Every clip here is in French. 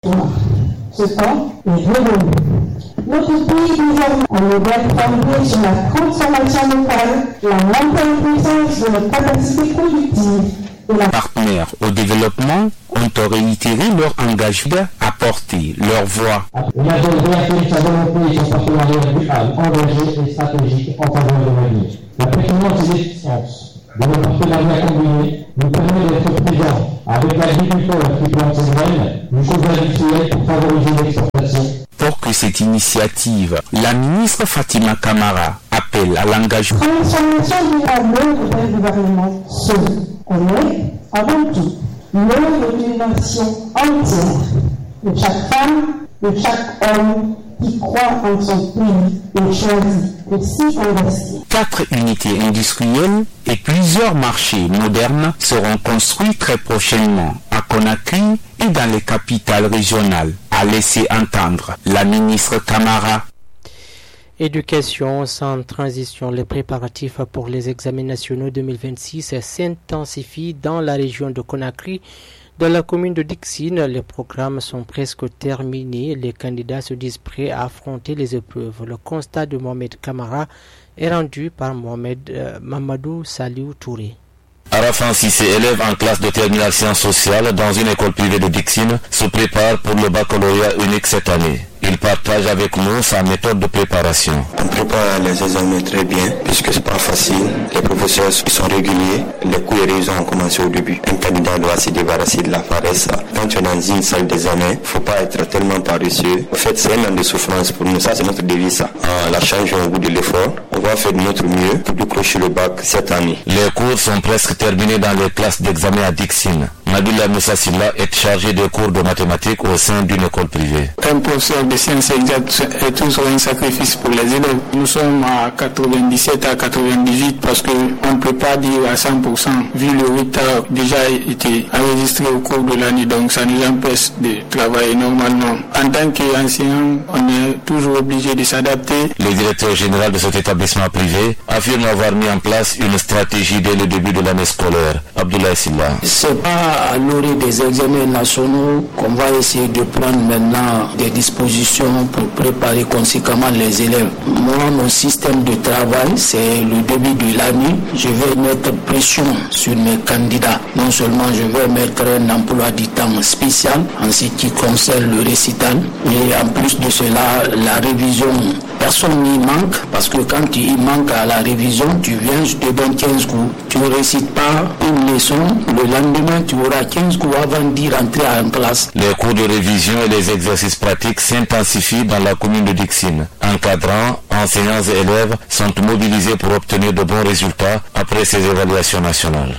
Ce temps est révolu. Notre pays désormais un modèle fondé sur la transformation locale, la montée en puissance de nos capacités productives. Les partenaires au développement ont réitéré leur engagement à porter leur voix. Il a réaffirmé sa volonté et son partenariat dual, engagé et stratégique en faveur de l'avenir. La pertinence et l'efficience de nos partenariats combinés nous permet d'être présents avec l'agriculteur qui plante ses graines jusqu'aux industriels pour favoriser l'exportation. Pour que cette initiative, la ministre Fatima Camara appelle à l'engagement. Transformation durable d'un gouvernement seul. Elle est, avant tout, l'œuvre d'une nation entière, de chaque femme, de chaque homme qui croit en son pays et choisit de s'y investir. 4 unités industrielles et plusieurs marchés modernes seront construits très prochainement à Conakry et dans les capitales régionales, a laissé entendre la ministre Camara. Éducation sans transition, les préparatifs pour les examens nationaux 2026 s'intensifient dans la région de Conakry. Dans la commune de Dixine, les programmes sont presque terminés. Les candidats se disent prêts à affronter les épreuves. Le constat de Mohamed Camara est rendu par Mamadou Saliou Touré. Arafan Sissé, élève en classe de terminale sciences sociales dans une école privée de Dixine, se prépare pour le baccalauréat unique cette année. Il partage avec nous sa méthode de préparation. On prépare les examens très bien, puisque c'est pas facile. Les professeurs sont réguliers. Les cours et révisions ont commencé au début. Un candidat doit se débarrasser de la paresse. Quand tu es dans une salle d'examen, faut pas être tellement paresseux. En fait, c'est un an de souffrance pour nous. Ça, c'est notre devise, ça. La change au bout de l'effort. On va faire de notre mieux pour décrocher le bac cette année. Les cours sont presque terminés dans les classes d'examen à Dixine. Nadoula Moussa Silla est chargé de cours de mathématiques au sein d'une école privée. Un professeur de sciences exactes est toujours un sacrifice pour les élèves. Nous sommes à 97 à 98 parce qu'on ne peut pas dire à 100% vu le retard déjà été enregistré au cours de l'année, donc ça nous empêche de travailler normalement. En tant qu'enseignant, on est toujours obligé de s'adapter. Le directeur général de cet établissement privé affirme avoir mis en place une stratégie dès le début de l'année scolaire. Abdoulaye Silla. C'est pas à l'orée des examens nationaux qu'on va essayer de prendre maintenant des dispositions pour préparer conséquemment les élèves. Moi, mon système de travail, c'est le début de l'année. Je vais mettre pression sur mes candidats. Non seulement je vais mettre un emploi du temps spécial en ce qui concerne le récital, mais en plus de cela, la révision. Personne n'y manque parce que quand tu y manques à la révision, tu viens, je te donne 15 coups. Tu ne récites pas une leçon, le lendemain tu auras 15 coups avant d'y rentrer en classe. Les cours de révision et les exercices pratiques s'intensifient dans la commune de Dixine. Encadrants, enseignants et élèves sont mobilisés pour obtenir de bons résultats après ces évaluations nationales.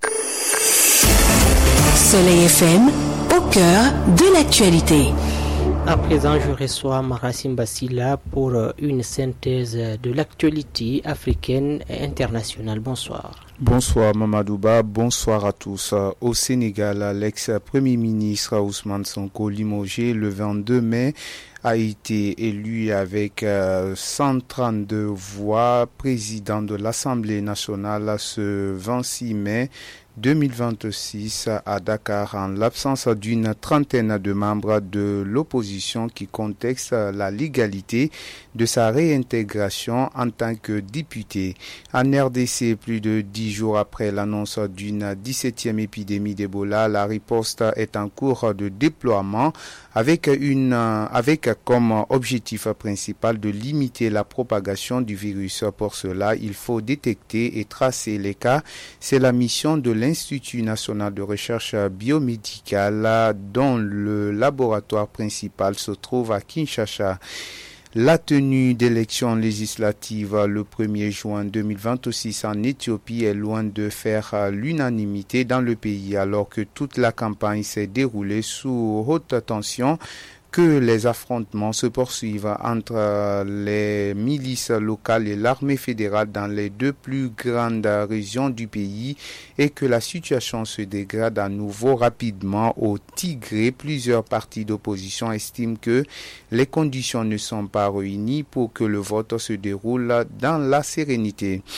Soleil FM, au cœur de l'actualité. À présent, je reçois Marassim Bassila pour une synthèse de l'actualité africaine et internationale. Bonsoir. Bonsoir Mamadouba, bonsoir à tous. Au Sénégal, l'ex-premier ministre Ousmane Sonko limogé le 22 mai a été élu avec 132 voix président de l'Assemblée nationale ce 26 mai 2026 à Dakar en l'absence d'une trentaine de membres de l'opposition qui contestent la légalité de sa réintégration en tant que député. En RDC, plus de 10 jours après l'annonce d'une 17e épidémie d'Ebola, la riposte est en cours de déploiement avec comme objectif principal de limiter la propagation du virus. Pour cela, il faut détecter et tracer les cas. C'est la mission de l'Institut national de recherche biomédicale dont le laboratoire principal se trouve à Kinshasa. La tenue d'élections législatives le 1er juin 2026 en Éthiopie est loin de faire l'unanimité dans le pays alors que toute la campagne s'est déroulée sous haute tension, que les affrontements se poursuivent entre les milices locales et l'armée fédérale dans les deux plus grandes régions du pays et que la situation se dégrade à nouveau rapidement au Tigré. Plusieurs partis d'opposition estiment que les conditions ne sont pas réunies pour que le vote se déroule dans la sérénité.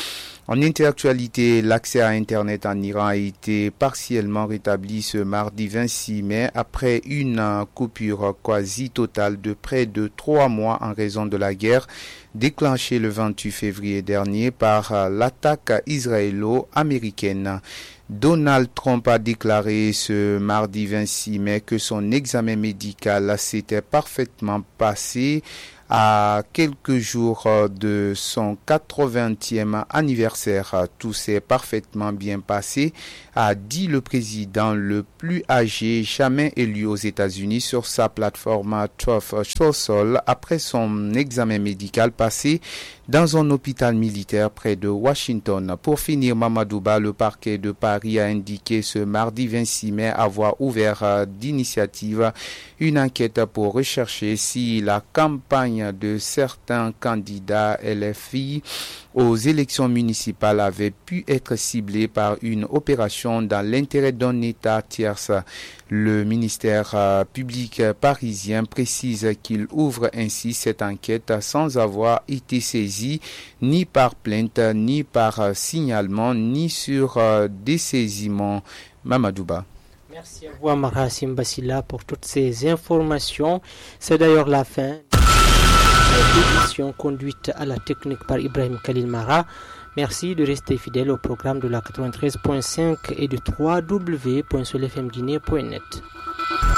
En interactualité, l'accès à Internet en Iran a été partiellement rétabli ce mardi 26 mai après une coupure quasi totale de près de 3 mois en raison de la guerre déclenchée le 28 février dernier par l'attaque israélo-américaine. Donald Trump a déclaré ce mardi 26 mai que son examen médical s'était parfaitement passé à quelques jours de son 80e anniversaire. Tout s'est parfaitement bien passé, a dit le président le plus âgé jamais élu aux États-Unis sur sa plateforme Truth Social après son examen médical passé dans un hôpital militaire près de Washington. Pour finir, Mamadouba, le parquet de Paris a indiqué ce mardi 26 mai avoir ouvert d'initiative une enquête pour rechercher si la campagne de certains candidats LFI aux élections municipales avait pu être ciblée par une opération dans l'intérêt d'un État tierce. Le ministère public parisien précise qu'il ouvre ainsi cette enquête sans avoir été saisi ni par plainte, ni par signalement, ni sur dessaisissement. Mamadouba. Merci à vous, Amara Simbassila, pour toutes ces informations. C'est d'ailleurs la fin de l'émission conduite à la technique par Ibrahim Khalil Mara. Merci de rester fidèle au programme de la 93.5 et de www.solfmguinée.net.